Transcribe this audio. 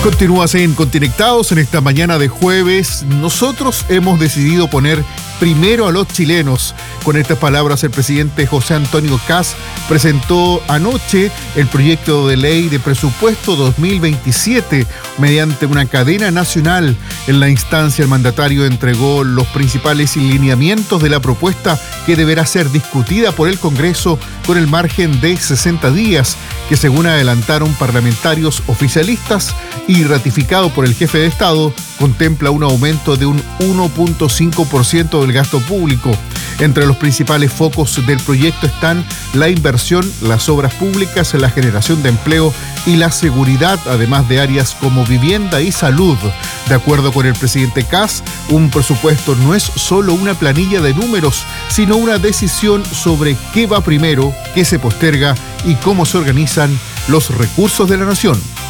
Continúas en Conectados en esta mañana de jueves. Nosotros hemos decidido poner primero a los chilenos. Con estas palabras, el presidente José Antonio Kast presentó anoche el proyecto de ley de presupuesto 2027 mediante una cadena nacional. En la instancia, el mandatario entregó los principales lineamientos de la propuesta que deberá ser discutida por el Congreso con el margen de 60 días, que según adelantaron parlamentarios oficialistas y ratificado por el jefe de Estado, contempla un aumento de un 1.5% del gasto público. Entre los principales focos del proyecto están la inversión, las obras públicas, la generación de empleo y la seguridad, además de áreas como vivienda y salud. De acuerdo con el presidente Kast, un presupuesto no es solo una planilla de números, sino una decisión sobre qué va primero, qué se posterga y cómo se organizan los recursos de la nación.